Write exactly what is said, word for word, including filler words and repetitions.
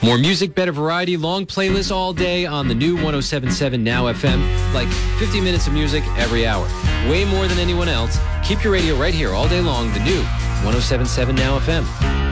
More music, better variety, long playlists all day on the new one oh seven point seven Now F M. Like fifty minutes of music every hour. Way more than anyone else. Keep your radio right here all day long. The new one oh seven point seven Now F M.